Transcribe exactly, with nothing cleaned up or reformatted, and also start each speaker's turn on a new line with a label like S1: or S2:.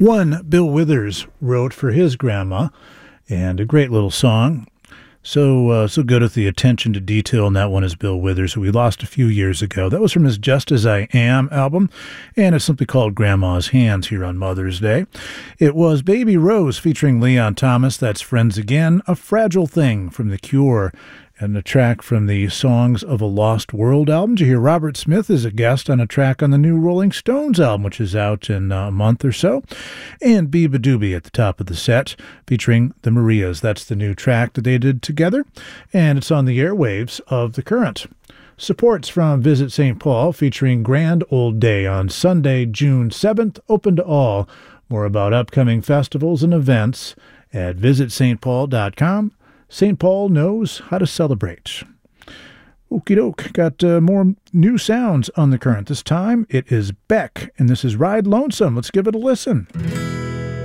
S1: One Bill Withers wrote for his grandma, and a great little song. So uh, so good with the attention to detail in that one is Bill Withers, who we lost a few years ago. That was from his Just As I Am album, and it's simply called Grandma's Hands here on Mother's Day. It was Baby Rose featuring Leon Thomas, that's Friends Again, A Fragile Thing from The Cure, and a track from the Songs of a Lost World album. Did you hear Robert Smith is a guest on a track on the new Rolling Stones album, which is out in a month or so. And Biba Doobie at the top of the set, featuring the Marias. That's the new track that they did together, and it's on the airwaves of The Current. Supports from Visit Saint Paul, featuring Grand Old Day on Sunday, June seventh, open to all. More about upcoming festivals and events at visit st paul dot com. Saint Paul knows how to celebrate. Okie doke, got uh, more new sounds on The Current. This time it is Beck, and this is Ride Lonesome. Let's give it a listen.